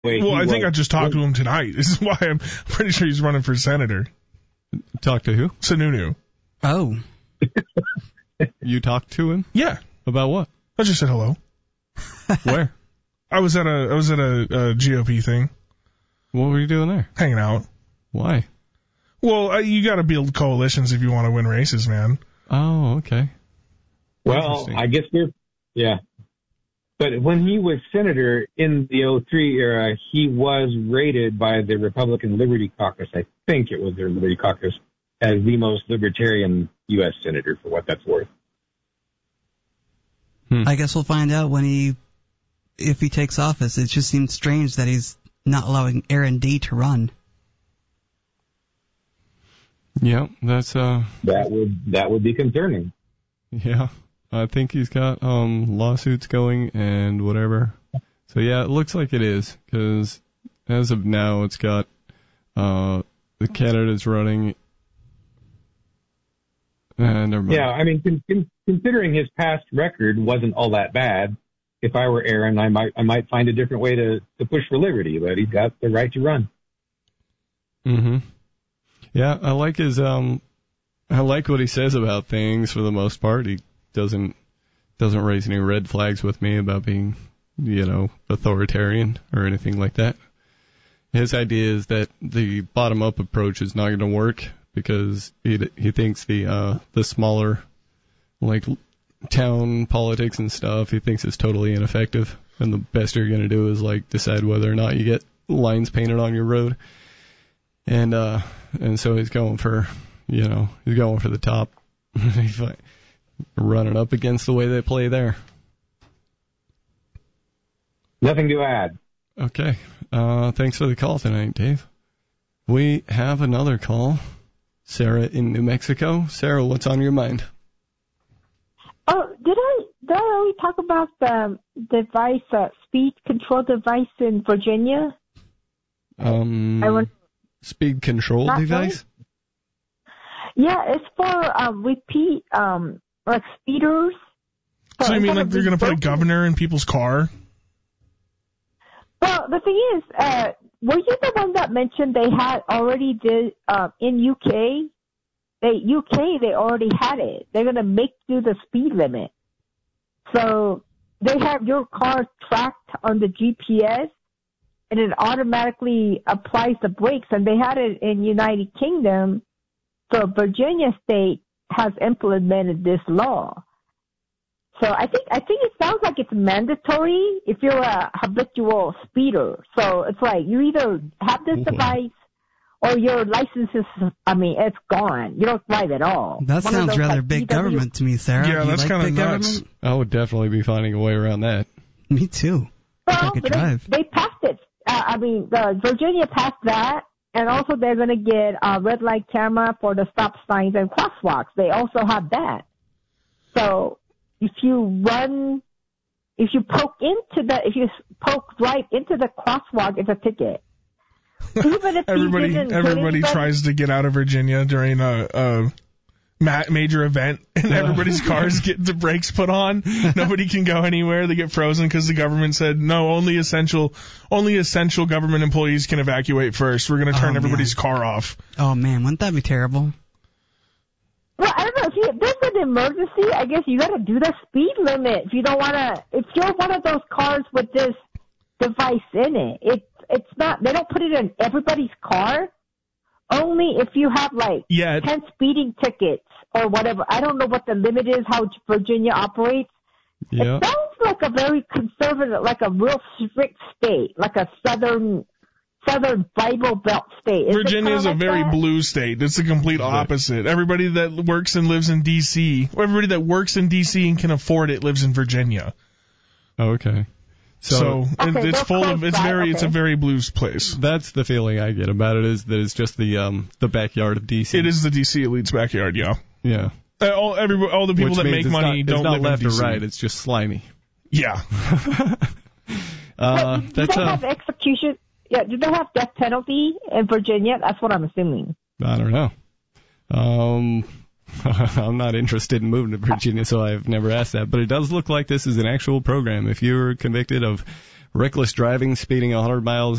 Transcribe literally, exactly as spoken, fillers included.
Wait, well, I think was, I just talked to him tonight. This is why I'm pretty sure he's running for senator. Talk to who? Sununu. Oh. You talked to him? Yeah. About what? I just said hello. Where? I was at a I was at a, a G O P thing. What were you doing there? Hanging out. Why? Well, uh, you got to build coalitions if you want to win races, man. Oh, okay. Well, I guess we're, yeah. But when he was senator in the oh three era, he was rated by the Republican Liberty Caucus, I think it was their Liberty Caucus, as the most libertarian U S senator, for what that's worth. Hmm. I guess we'll find out when he, if he takes office. It just seems strange that he's not allowing Aaron D. to run. Yeah, that's uh. That would that would be concerning. Yeah, I think he's got um lawsuits going and whatever. So yeah, it looks like it is, because as of now, it's got uh the candidates running. Uh, never mind. Yeah, I mean, con- con- considering his past record wasn't all that bad, if I were Aaron, I might I might find a different way to, to push for liberty, but he's got the right to run. Mm-hmm. Yeah, I like his um, I like what he says about things for the most part. He doesn't doesn't raise any red flags with me about being, you know, authoritarian or anything like that. His idea is that the bottom up approach is not going to work because he he thinks the uh the smaller, like, town politics and stuff, he thinks it's totally ineffective, and the best you're going to do is like decide whether or not you get lines painted on your road. And uh, and so he's going for, you know, he's going for the top. He's running up against the way they play there. Nothing to add. Okay. Uh, thanks for the call tonight, Dave. We have another call. Sarah in New Mexico. Sarah, what's on your mind? Oh, did I did I already talk about the device, uh, speed control device in Virginia? Um. I want. Speed control Not device? Really? Yeah, it's for um, repeat, um, like speeders. So, so you mean like they're going to put a governor in people's car? Well, the thing is, uh, were you the one that mentioned they had already did uh, in U K? They U K they already had it. They're going to make you the speed limit. So they have your car tracked on the G P S. And it automatically applies the brakes, and they had it in United Kingdom. So Virginia State has implemented this law. So I think I think it sounds like it's mandatory if you're a habitual speeder. So it's like you either have this device or your license is, I mean, it's gone. You don't drive at all. That One sounds rather like big B W government to me, Sarah. Yeah, you that's like kind of big nuts. Government? I would definitely be finding a way around that. Me too. Well, if I could they, drive. they passed it. Uh, I mean, the Virginia passed that, and also they're going to get a red light camera for the stop signs and crosswalks. They also have that. So if you run, if you poke into the, if you poke right into the crosswalk, it's a ticket. Even if everybody, you didn't everybody hit tries to get out of Virginia during a, a ma- major event, and everybody's cars get the brakes put on. Nobody can go anywhere. They get frozen because the government said no. Only essential, only essential government employees can evacuate first. We're going to turn Oh, everybody's man. car off. Oh, man, wouldn't that be terrible? Well, I don't know. If, you, if there's an emergency, I guess you got to do the speed limit. If you don't want to, if you're one of those cars with this device in it, it it's not. They don't put it in everybody's car. Only if you have like Yeah. ten speeding tickets or whatever. I don't know what the limit is. How Virginia operates. Yeah. It sounds like a very conservative, like a real strict state, like a southern. Southern Bible Belt state. Is Virginia is a like very that? blue state. It's the complete opposite. Everybody that works and lives in D C, everybody that works in D C and can afford it lives in Virginia. Okay. So, So, Okay, it, it's they're full of, close it's by, very, it's a okay. very blue place. that's the feeling I get about it, is that it's just the um the backyard of D C. It is the D C elite's backyard, yeah. Yeah. Uh, all, every, all the people Which that means make it's money not, don't it's not live left in D C. or right. It's just slimy. Yeah. Uh, But do that's they uh, have execution? Yeah, do they have death penalty in Virginia? That's what I'm assuming. I don't know. Um, I'm not interested in moving to Virginia, so I've never asked that. But it does look like this is an actual program. If you're convicted of reckless driving, speeding one hundred miles